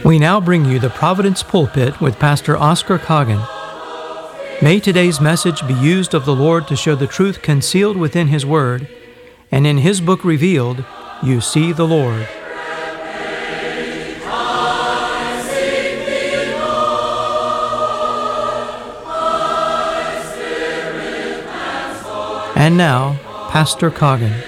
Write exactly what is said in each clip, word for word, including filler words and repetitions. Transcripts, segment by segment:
We now bring you the Providence Pulpit with Pastor Oscar Coggin. May today's message be used of the Lord to show the truth concealed within His Word, and in His book revealed, you see the Lord. And now, Pastor Coggin.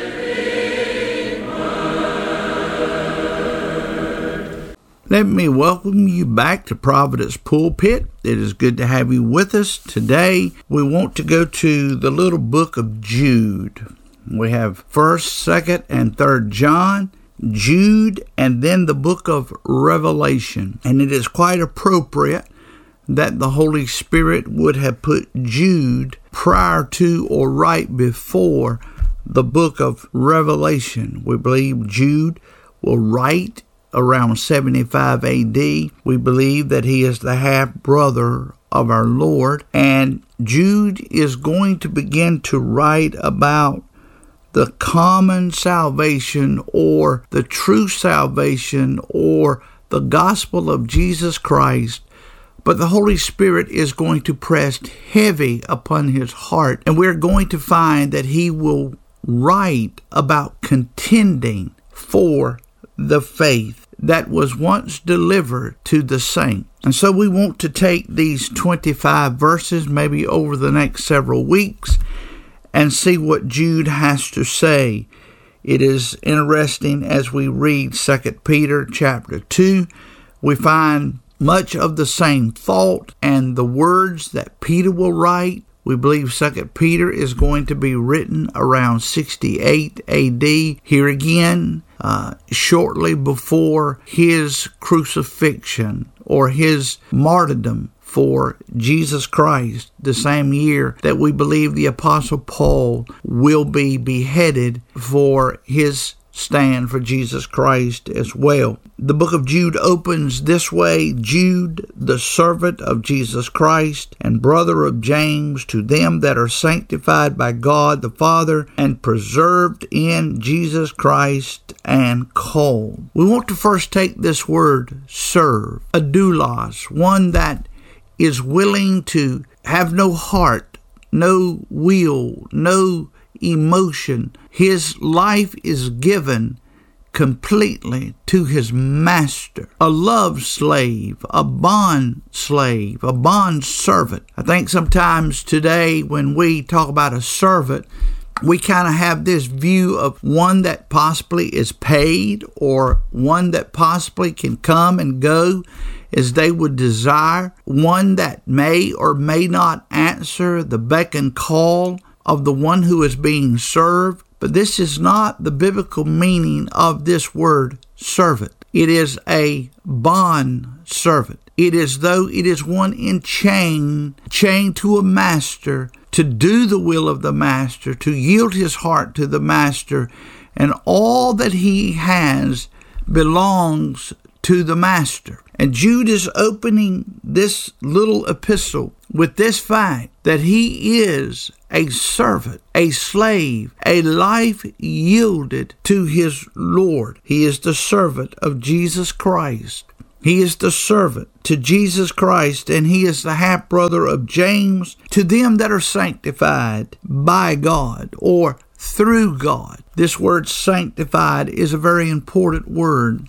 Let me welcome you back to Providence Pulpit. It is good to have you with us. Today, we want to go to the little book of Jude. We have first, second, and third John, Jude, and then the book of Revelation. And it is quite appropriate that the Holy Spirit would have put Jude prior to or right before the book of Revelation. We believe Jude will write around seventy-five A D. We believe that he is the half-brother of our Lord. And Jude is going to begin to write about the common salvation or the true salvation or the gospel of Jesus Christ. But the Holy Spirit is going to press heavy upon his heart. And we're going to find that he will write about contending for the faith that was once delivered to the saint. And so we want to take these twenty-five verses, maybe over the next several weeks, and see what Jude has to say. It is interesting as we read Second Peter chapter two, we find much of the same thought and the words that Peter will write. We believe Second Peter is going to be written around sixty-eight A D. Here again, uh, shortly before his crucifixion or his martyrdom for Jesus Christ, the same year that we believe the Apostle Paul will be beheaded for his stand for Jesus Christ as well. The book of Jude opens this way: Jude, the servant of Jesus Christ and brother of James, to them that are sanctified by God the Father and preserved in Jesus Christ and called. We want to first take this word serve, a doulos, one that is willing to have no heart, no will, no emotion. His life is given completely to his master. A love slave, a bond slave, a bond servant. I think sometimes today when we talk about a servant, we kind of have this view of one that possibly is paid or one that possibly can come and go as they would desire, one that may or may not answer the beck and call of the one who is being served. But this is not the biblical meaning of this word servant. It is a bond servant. It is though it is one in chain, chained to a master to do the will of the master, to yield his heart to the master, and all that he has belongs to the master. And Jude is opening this little epistle with this fact that he is a servant, a slave, a life yielded to his Lord. He is the servant of Jesus Christ. He is the servant to Jesus Christ, and he is the half-brother of James, to them that are sanctified by God or through God. This word sanctified is a very important word.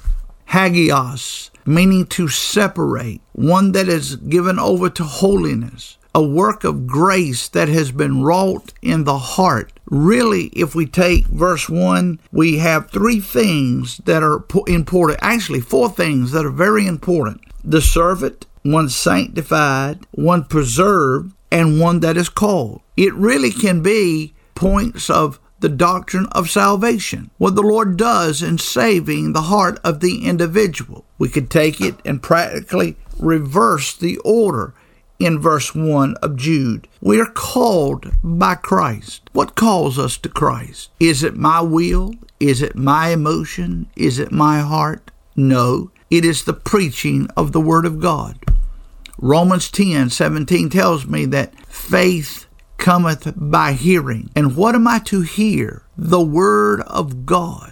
Hagios, meaning to separate, one that is given over to holiness, a work of grace that has been wrought in the heart. Really, if we take verse one, we have three things that are important. Actually, four things that are very important. The servant, one sanctified, one preserved, and one that is called. It really can be points of the doctrine of salvation, what the Lord does in saving the heart of the individual. We could take it and practically reverse the order in verse one of Jude. We are called by Christ. What calls us to Christ? Is it my will? Is it my emotion? Is it my heart? No, it is the preaching of the Word of God. Romans ten seventeen tells me that faith cometh by hearing. And what am I to hear? The Word of God.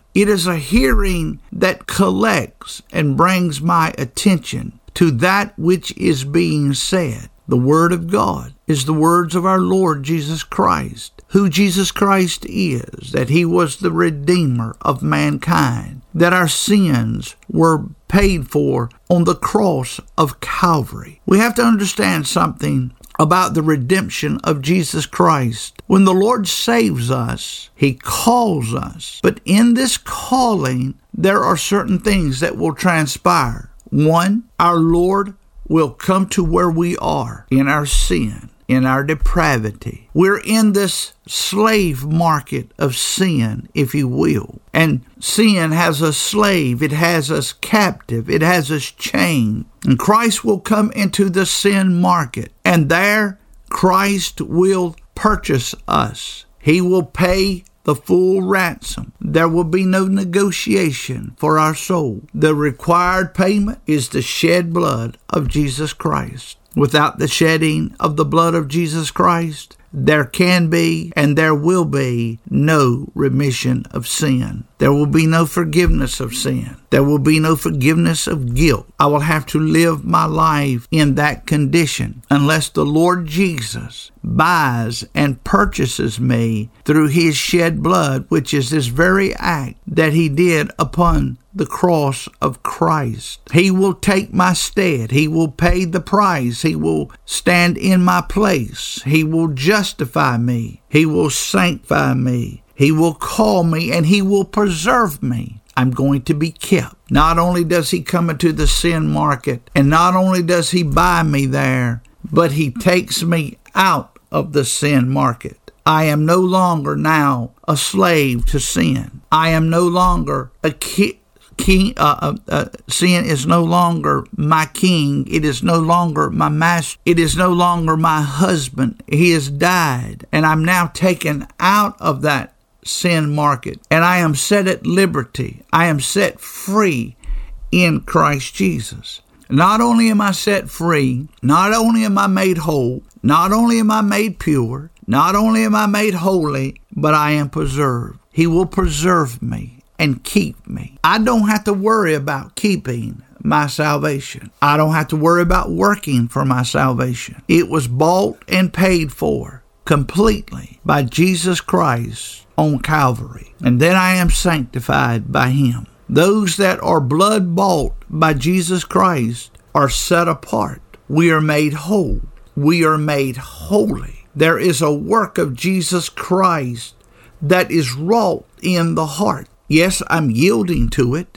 It is a hearing that collects and brings my attention to that which is being said. The Word of God is the words of our Lord Jesus Christ, who Jesus Christ is, that He was the Redeemer of mankind, that our sins were paid for on the cross of Calvary. We have to understand something about the redemption of Jesus Christ. When the Lord saves us, He calls us. But in this calling, there are certain things that will transpire. One, our Lord will come to where we are in our sin, in our depravity. We're in this slave market of sin, if you will. And sin has us slave. It has us captive. It has us chained. And Christ will come into the sin market. And there, Christ will purchase us. He will pay the full ransom. There will be no negotiation for our soul. The required payment is the shed blood of Jesus Christ. Without the shedding of the blood of Jesus Christ, there can be and there will be no remission of sin. There will be no forgiveness of sin. There will be no forgiveness of guilt. I will have to live my life in that condition unless the Lord Jesus buys and purchases me through His shed blood, which is this very act that He did upon the cross of Christ. He will take my stead. He will pay the price. He will stand in my place. He will justify me. He will sanctify me. He will call me, and He will preserve me. I'm going to be kept. Not only does He come into the sin market, and not only does He buy me there, but He takes me out of the sin market. I am no longer now a slave to sin. I am no longer a king. King, uh, uh, sin is no longer my king. It is no longer my master. It is no longer my husband. He has died, and I'm now taken out of that sin market, and I am set at liberty. I am set free in Christ Jesus. Not only am I set free, not only am I made whole, not only am I made pure, not only am I made holy, but I am preserved. He will preserve me and keep me. I don't have to worry about keeping my salvation. I don't have to worry about working for my salvation. It was bought and paid for completely by Jesus Christ on Calvary. And then I am sanctified by Him. Those that are blood bought by Jesus Christ are set apart. We are made whole. We are made holy. There is a work of Jesus Christ that is wrought in the heart. Yes, I'm yielding to it.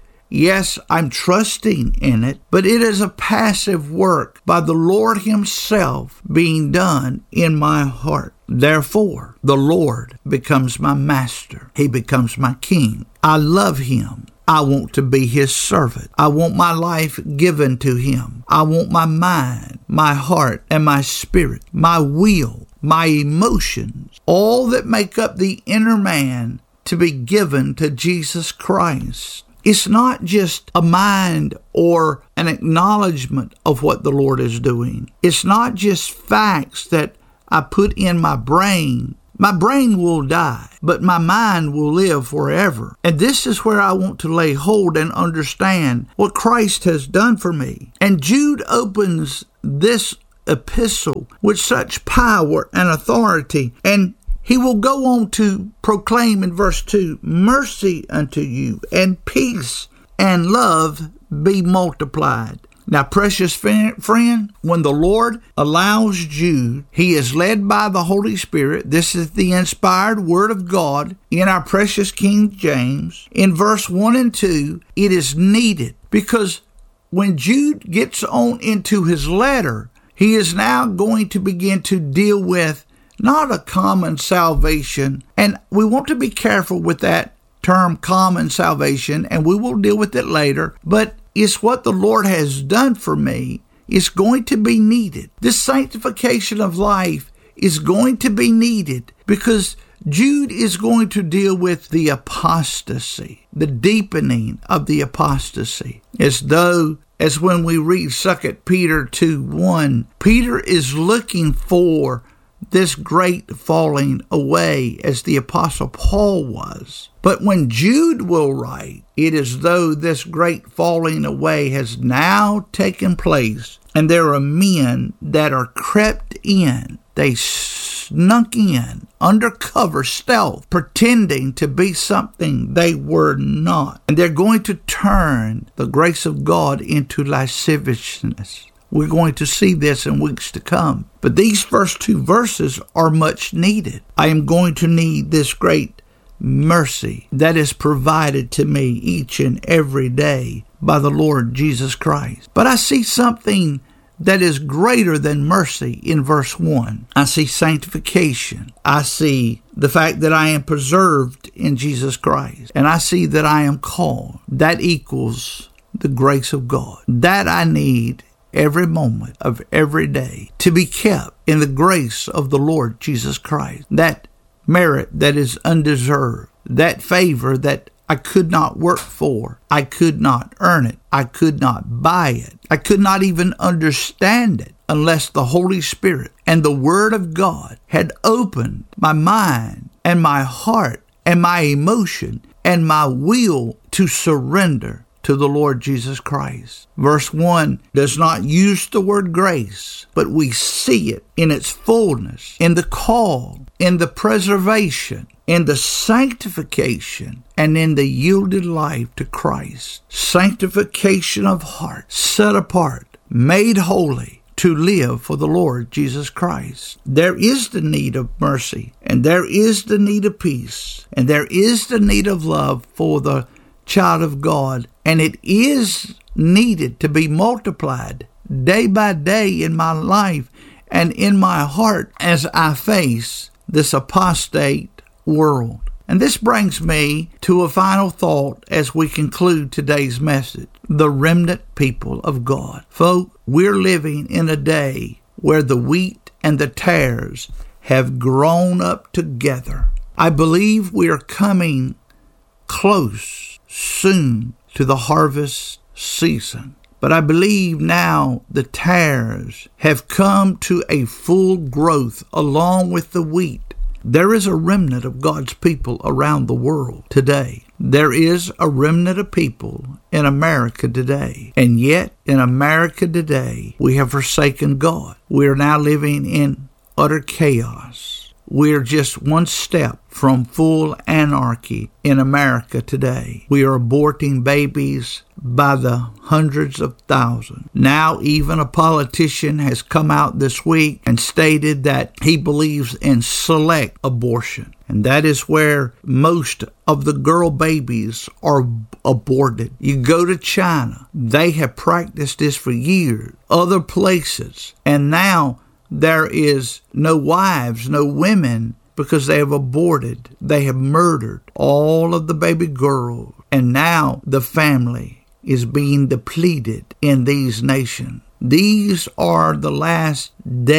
Yes, I'm trusting in it, but it is a passive work by the Lord Himself being done in my heart. Therefore, the Lord becomes my master. He becomes my king. I love Him. I want to be His servant. I want my life given to Him. I want my mind, my heart, and my spirit, my will, my emotions, all that make up the inner man to be given to Jesus Christ. It's not just a mind or an acknowledgement of what the Lord is doing. It's not just facts that I put in my brain. My brain will die, but my mind will live forever. And this is where I want to lay hold and understand what Christ has done for me. And Jude opens this epistle with such power and authority, and he will go on to proclaim in verse two, mercy unto you, and peace and love be multiplied. Now, precious friend, when the Lord allows Jude, he is led by the Holy Spirit. This is the inspired Word of God in our precious King James. In verse one and two, it is needed because when Jude gets on into his letter, he is now going to begin to deal with not a common salvation. And we want to be careful with that term, common salvation, and we will deal with it later. But it's what the Lord has done for me. It's going to be needed. This sanctification of life is going to be needed because Jude is going to deal with the apostasy, the deepening of the apostasy, as though as when we read Second Peter two one, Peter is looking for this great falling away as the Apostle Paul was. But when Jude will write, it is though this great falling away has now taken place, and there are men that are crept in. They snuck in, undercover, stealth, pretending to be something they were not. And they're going to turn the grace of God into lasciviousness. We're going to see this in weeks to come. But these first two verses are much needed. I am going to need this great mercy that is provided to me each and every day by the Lord Jesus Christ. But I see something that is greater than mercy in verse one. I see sanctification. I see the fact that I am preserved in Jesus Christ. And I see that I am called. That equals the grace of God. That I need every moment of every day to be kept in the grace of the Lord Jesus Christ. That merit that is undeserved. That favor that I could not work for. I could not earn it. I could not buy it. I could not even understand it unless the Holy Spirit and the Word of God had opened my mind and my heart and my emotion and my will to surrender to the Lord Jesus Christ. Verse one does not use the word grace, but we see it in its fullness, in the call, in the preservation, in the sanctification, and in the yielded life to Christ. Sanctification of heart, set apart, made holy, to live for the Lord Jesus Christ. There is the need of mercy, and there is the need of peace, and there is the need of love for the child of God, and it is needed to be multiplied day by day in my life and in my heart as I face this apostate world. And this brings me to a final thought as we conclude today's message. The remnant people of God. Folk, we're living in a day where the wheat and the tares have grown up together. I believe we are coming close soon to the harvest season. But I believe now the tares have come to a full growth along with the wheat. There is a remnant of God's people around the world today. There is a remnant of people in America today. And yet, in America today, we have forsaken God. We are now living in utter chaos. We're just one step from full anarchy in America today. We are aborting babies by the hundreds of thousands. Now even a politician has come out this week and stated that he believes in select abortion. And that is where most of the girl babies are aborted. You go to China. They have practiced this for years. Other places. And now there is no wives, no women, because they have aborted. They have murdered all of the baby girls. And now the family is being depleted in these nations. These are the last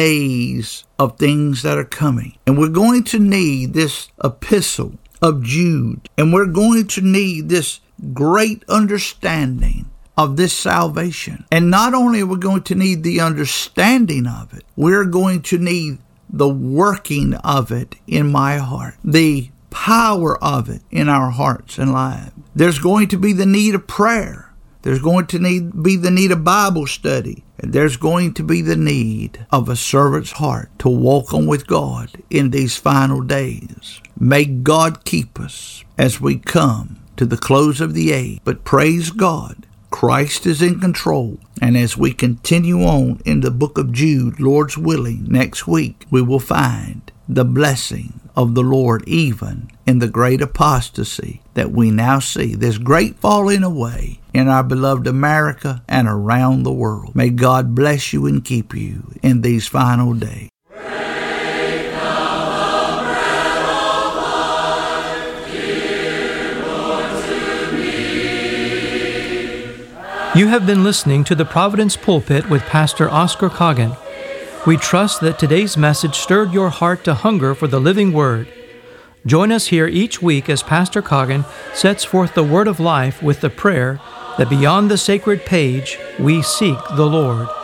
days of things that are coming. And we're going to need this epistle of Jude. And we're going to need this great understanding of this salvation. And not only are we going to need the understanding of it, we're going to need the working of it in my heart, the power of it in our hearts and lives. There's going to be the need of prayer. There's going to need be the need of Bible study. And there's going to be the need of a servant's heart to walk on with God in these final days. May God keep us as we come to the close of the age. But praise God, Christ is in control. And as we continue on in the book of Jude, Lord's willing, next week we will find the blessing of the Lord even in the great apostasy that we now see, this great falling away in our beloved America and around the world. May God bless you and keep you in these final days. You have been listening to the Providence Pulpit with Pastor Oscar Coggin. We trust that today's message stirred your heart to hunger for the living Word. Join us here each week as Pastor Coggin sets forth the Word of life with the prayer that beyond the sacred page we seek the Lord.